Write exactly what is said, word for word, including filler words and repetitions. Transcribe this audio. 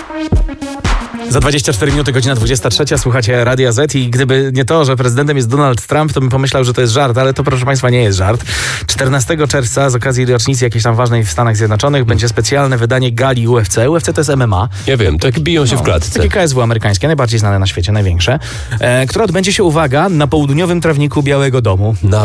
Za dwadzieścia cztery minuty, godzina dwudziesta trzecia, słuchacie Radia Z i gdyby nie to, że prezydentem jest Donald Trump, to bym pomyślał, że to jest żart, ale to, proszę państwa, nie jest żart. czternastego czerwca z okazji rocznicy jakiejś tam ważnej w Stanach Zjednoczonych będzie specjalne wydanie gali U F C. U F C to jest M M A. Ja wiem, tak biją się No, w klatce. Takie K S W amerykańskie, najbardziej znane na świecie, największe, e, które odbędzie się, uwaga, na południowym trawniku Białego Domu. Na